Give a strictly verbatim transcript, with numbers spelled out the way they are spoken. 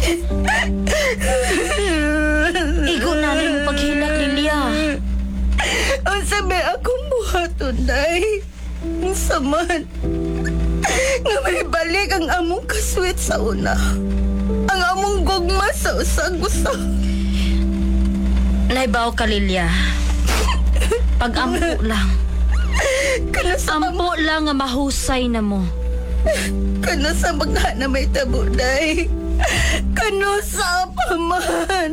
Igo na mo paghilak, Lilia. Ang sabi akong buhaton, day. Ang saman. Nga may balik ang among kaswit sa una. Ang among gugma sa usag-usa. Naibaw ka, Lilia. Pag-ampo lang. Kana sa Ampo lang nga mahusay na mo. Kana sa mga na may tabo, day. Kano sa paman.